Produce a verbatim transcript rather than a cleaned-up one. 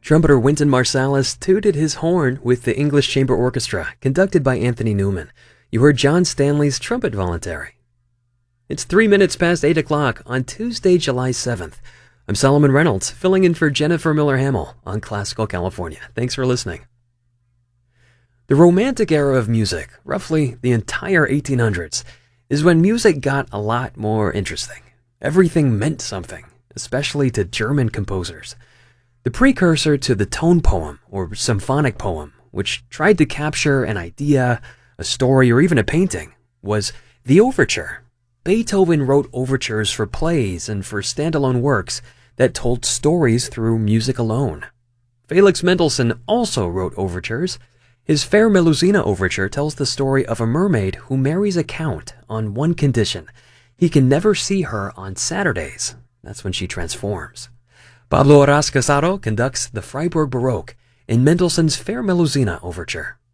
Trumpeter Wynton Marsalis tooted his horn with the English Chamber Orchestra, conducted by Anthony Newman. You heard John Stanley's Trumpet Voluntary. It's three minutes past eight o'clock on Tuesday, July seventh. I'm Solomon Reynolds, filling in for Jennifer Miller-Hamill on Classical California. Thanks for listening. The Romantic era of music, roughly the entire eighteen hundreds, is when music got a lot more interesting. Everything meant something, especially to German composers. The precursor to the tone poem or symphonic poem, which tried to capture an idea, a story, or even a painting, was the overture. Beethoven wrote overtures for plays and for standalone works that told stories through music alone. Felix Mendelssohn also wrote overtures. His Fair Melusina overture tells the story of a mermaid who marries a count on one condition: he can never see her on Saturdays. That's when she transforms. Pablo Arras Casado conducts the Freiburg Baroque in Mendelssohn's Fair Melusina overture.